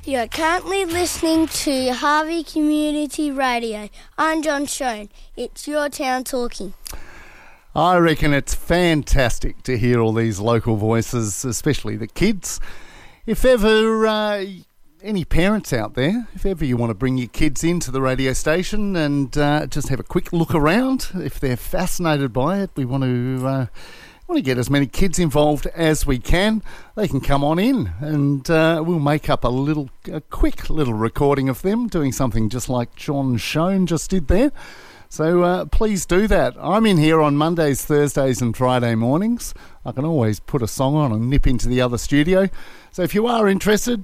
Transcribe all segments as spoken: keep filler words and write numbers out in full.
You're currently listening to Harvey Community Radio. I'm John Schoen. It's your town talking. I reckon it's fantastic to hear all these local voices, especially the kids. If ever uh, any parents out there, if ever you want to bring your kids into the radio station and uh, just have a quick look around, if they're fascinated by it, we want to... Uh, want to get as many kids involved as we can. They can come on in and uh, we'll make up a little, a quick little recording of them doing something just like John Schoen just did there. So uh, please do that. I'm in here on Mondays, Thursdays and Friday mornings. I can always put a song on and nip into the other studio. So if you are interested,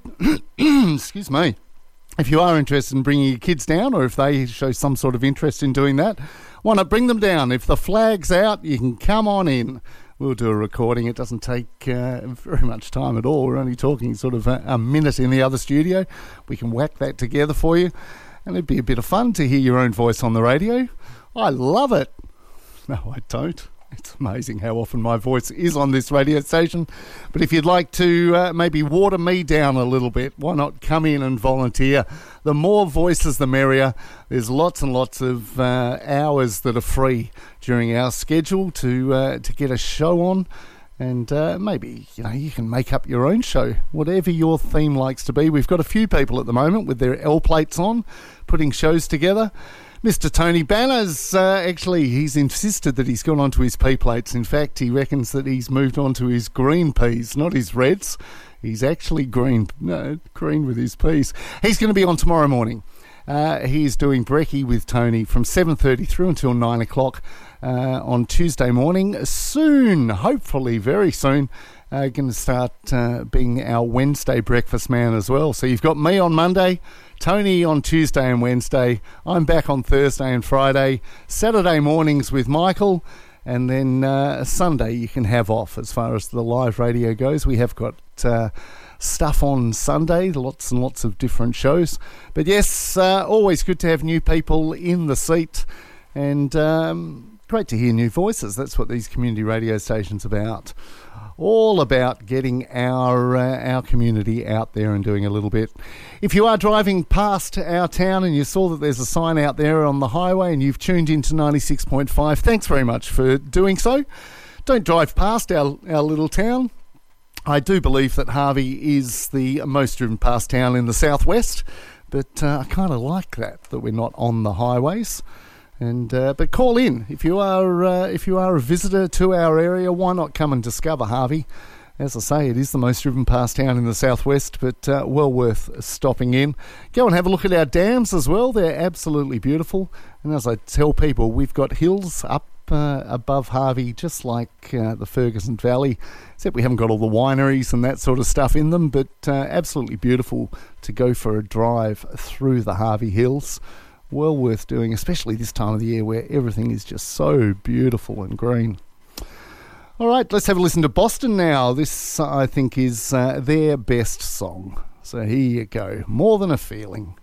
excuse me, if you are interested in bringing your kids down, or if they show some sort of interest in doing that, why not bring them down? If the flag's out, you can come on in. We'll do a recording. It doesn't take uh, very much time at all. We're only talking sort of a, a minute in the other studio. We can whack that together for you. And it'd be a bit of fun to hear your own voice on the radio. I love it. No, I don't. It's amazing how often my voice is on this radio station. But if you'd like to uh, maybe water me down a little bit, why not come in and volunteer? The more voices, the merrier. There's lots and lots of uh, hours that are free during our schedule to uh, to get a show on. And uh, maybe, you know, you can make up your own show, whatever your theme likes to be. We've got a few people at the moment with their L plates on, putting shows together. Mister Tony Banners, uh, actually, he's insisted that he's gone on to his P plates. In fact, he reckons that he's moved on to his green peas, not his reds. He's actually green, no, green with his peas. He's going to be on tomorrow morning. Uh, he's doing Brekkie with Tony from seven thirty through until nine o'clock uh, on Tuesday morning. Soon, hopefully very soon, uh, going to start uh, being our Wednesday breakfast man as well. So you've got me on Monday, Tony on Tuesday and Wednesday. I'm back on Thursday and Friday. Saturday mornings with Michael. And then uh, Sunday you can have off as far as the live radio goes. We have got uh, stuff on Sunday, lots and lots of different shows. But yes, uh, always good to have new people in the seat. And um, great to hear new voices. That's what these community radio stations are about. All about getting our uh, our community out there and doing a little bit. If you are driving past our town and you saw that there's a sign out there on the highway and you've tuned into ninety-six point five, thanks very much for doing so. Don't drive past our, our little town. I do believe that Harvey is the most driven past town in the southwest, but uh, I kind of like that, that we're not on the highways. And uh, but call in if you are uh, if you are a visitor to our area. Why not come and discover Harvey? As I say, it is the most driven past town in the southwest, but uh, well worth stopping in. Go and have a look at our dams as well. They're absolutely beautiful. And as I tell people, we've got hills up uh, above Harvey, just like uh, the Ferguson Valley, except we haven't got all the wineries and that sort of stuff in them. But uh, absolutely beautiful to go for a drive through the Harvey Hills. Well worth doing, especially this time of the year where everything is just so beautiful and green. All right, let's have a listen to Boston now. This, I think, is uh, their best song. So here you go. More Than a Feeling.